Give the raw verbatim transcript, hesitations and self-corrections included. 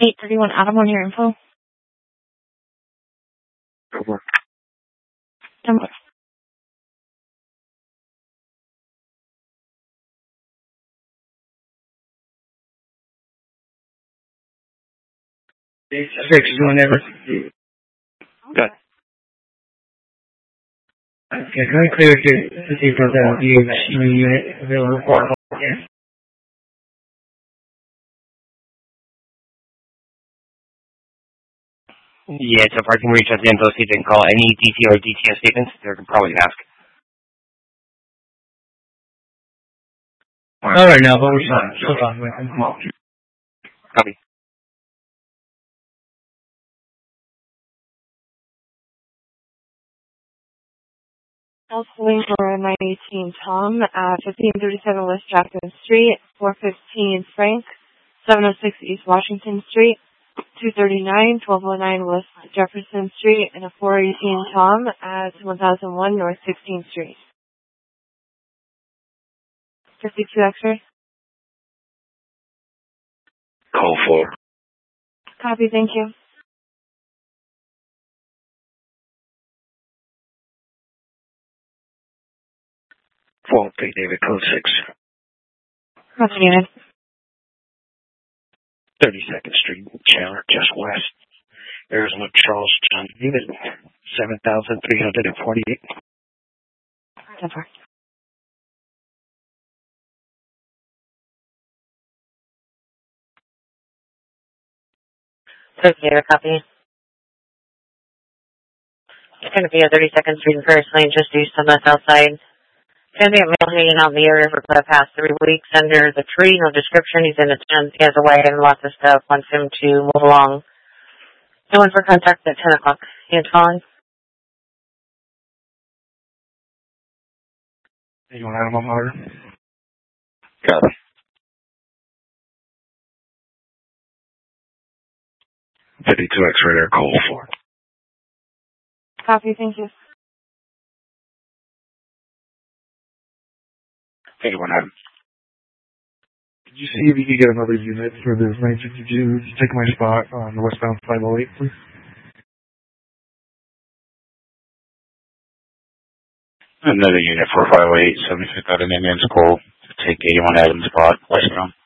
eight thirty-one Adam on your info. Over. Number. Six is whenever. Good. Okay, can I clear to see for the unit available for here? Yeah, so far I can reach out to info, see if they can call any D T or D T S statements. They can probably ask. All right, now, but we're sorry. Hold on, wait. I'm off. Copy. Calling for nine eighteen Tom at fifteen thirty-seven West Jackson Street, four fifteen Frank, seven oh six East Washington Street, two thirty-nine, twelve oh nine West Jefferson Street, and a four eighteen Tom at one thousand one North sixteenth Street. fifty-two X-ray. Call for. Copy, thank you. Four, three, David, code six. Copy, unit. thirty-second Street, Chandler, just west. Arizona, Charleston, unit seven thousand three hundred forty-eight. Denver. Associated copy. It's going to be a thirty-second Street and First Lane just east of us outside. It's going to be a male hanging out in the area for the past three weeks under the tree. No description. He's in a tent. He has a wagon, lots of stuff. Wants him to move along. No one for contact at ten o'clock. He is calling. You want Adam on order? Got it. fifty-two X-ray there, call for. Copy, thank you. eighty-one Adam. Could you see if you could get another unit for this nine fifty-two to take my spot on the westbound five oh eight, please? Another unit for five oh eight, seventy-fifth out of Indians call to take eighty-one Adams spot, westbound.